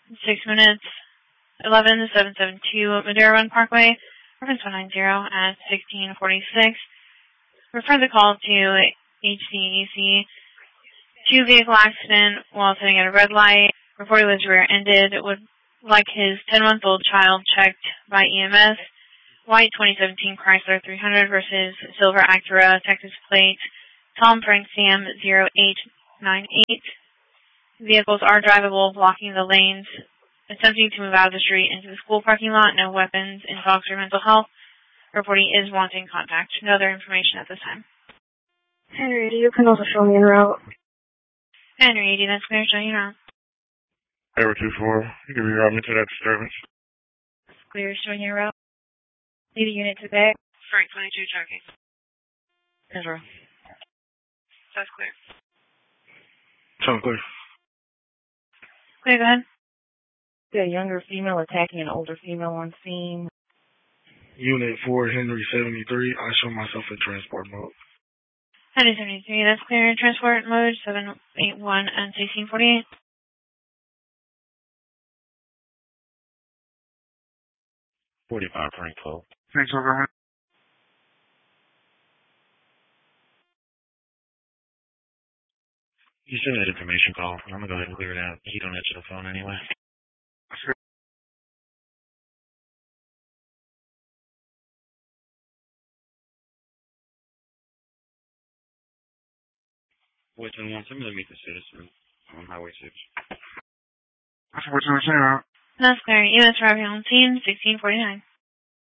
6 minutes. 11772 Madera Run Parkway, reference 190 at 1646. Refer the call to HCEC. 2-vehicle accident while sitting at a red light. Reported was rear-ended. Would like his 10-month-old child checked by EMS. White 2017 Chrysler 300 versus Silver Acura, Texas plate. Tom Frank Sam 0898. Vehicles are drivable, blocking the lanes. Attempting to move out of the street into the school parking lot. No weapons, in dogs or mental health. Reporting is wanting contact. No other information at this time. Henry, you can also show me en route. Henry 80, that's clear, showing you around. Air 24, you can reroute me to that disturbance. Clear, showing you around. Lead a unit to back. Frank 22 tracking. Israel. That's clear. Sound clear. Clear, go ahead. A younger female attacking an older female on scene. Unit 4, Henry 73, I show myself in transport mode. Henry 73, that's clear. Transport mode 781 and 1648. Frank 12. Thanks, overhead. You send that information call. I'm going to go ahead and clear it out. He don't answer the phone anyway. Sure. Wait, then once I'm going to meet the citizen on Highway 6. That's what you're saying, huh? That's clear. U.S. arriving on scene 1649.